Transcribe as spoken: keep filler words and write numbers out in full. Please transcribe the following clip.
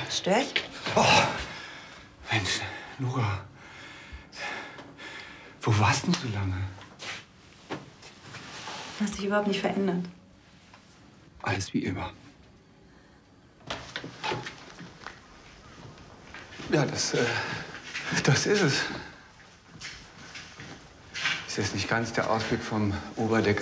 Stör ich? Oh, Mensch, Nora. Wo warst du so lange? Hast dich überhaupt nicht verändert. Alles wie immer. Ja, das, äh, das ist es. Ist jetzt nicht ganz der Ausblick vom Oberdeck